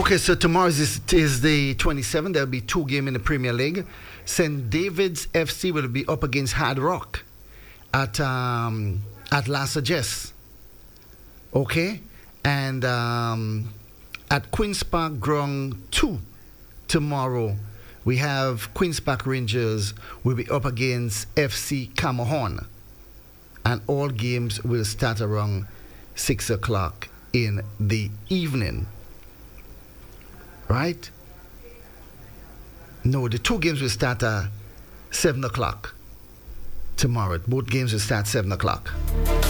Okay, so tomorrow is the 27th. There'll be two games in the Premier League. St. David's FC will be up against Hard Rock at La Sagesse. Okay, and at Queen's Park Ground 2 tomorrow, we have Queen's Park Rangers will be up against FC Camohon, and all games will start around 6 o'clock in the evening. Right? No, the two games will start at 7 o'clock tomorrow. Both games will start 7 o'clock.